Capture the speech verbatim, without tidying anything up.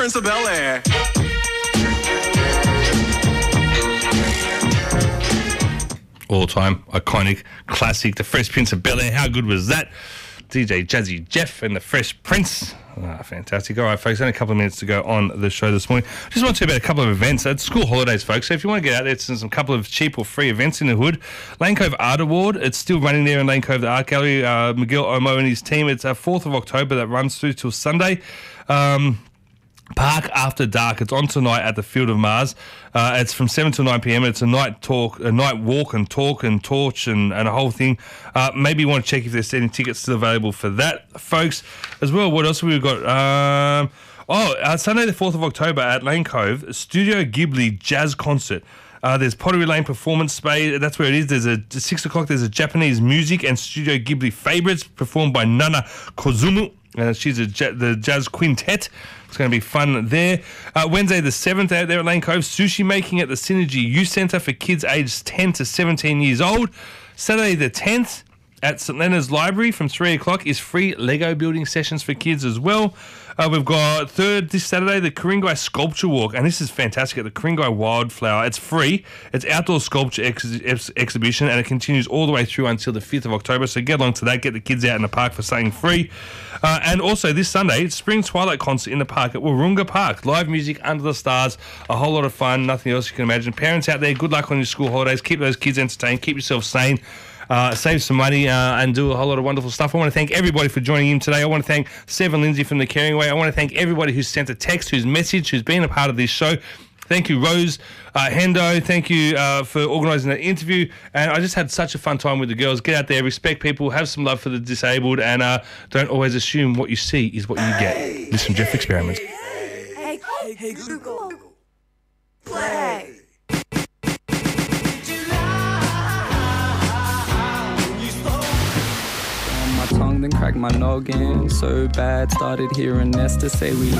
Prince of Bel-Air. All-time iconic classic, The Fresh Prince of Bel-Air. How good was that? D J Jazzy Jeff and The Fresh Prince. Ah, fantastic. All right, folks, only a couple of minutes to go on the show this morning. Just want to talk about a couple of events. It's school holidays, folks, so if you want to get out there, it's some couple of cheap or free events in the hood. Lane Cove Art Award, it's still running there in Lane Cove, the Art Gallery. Uh, Miguel Omo and his team, it's uh, fourth of October that runs through till Sunday. Um... Park After Dark. It's on tonight at the Field of Mars. Uh, it's from seven till nine p.m. It's a night talk, a night walk and talk and torch and, and a whole thing. Uh, maybe you want to check if there's any tickets still available for that, folks. As well, what else have we got? Um, oh, uh, Sunday the fourth of October at Lane Cove, Studio Ghibli Jazz Concert. Uh, there's Pottery Lane Performance Space. That's where it is. There's a at six o'clock. There's a Japanese music and Studio Ghibli favorites performed by Nana Kozumu. Uh, she's a ja- the jazz quintet. It's going to be fun there. Uh, Wednesday the seventh out there at Lane Cove, sushi making at the Synergy Youth Centre for kids aged ten to seventeen years old. Saturday the tenth at St Leonard's Library from three o'clock is free Lego building sessions for kids as well. Uh, we've got third this Saturday, the Ku-ring-gai Sculpture Walk, and this is fantastic at the Ku-ring-gai Wildflower. It's free. It's outdoor sculpture ex- ex- exhibition, and it continues all the way through until the fifth of October. So get along to that. Get the kids out in the park for something free. Uh, and also this Sunday, it's Spring Twilight Concert in the park at Wahroonga Park. Live music under the stars, a whole lot of fun, nothing else you can imagine. Parents out there, good luck on your school holidays. Keep those kids entertained. Keep yourself sane. Uh, save some money uh, and do a whole lot of wonderful stuff. I want to thank everybody for joining in today. I want to thank Seven Lindsay from The Caring Way. I want to thank everybody who's sent a text, who's messaged, who's been a part of this show. Thank you, Rose uh, Hendo. Thank you uh, for organising that interview. And I just had such a fun time with the girls. Get out there, respect people, have some love for the disabled, and uh, don't always assume what you see is what you get. This from Jeff Experiments. Hey, hey, hey, Google, play. Tongue, then cracked my noggin. So bad, started hearing Nesta say we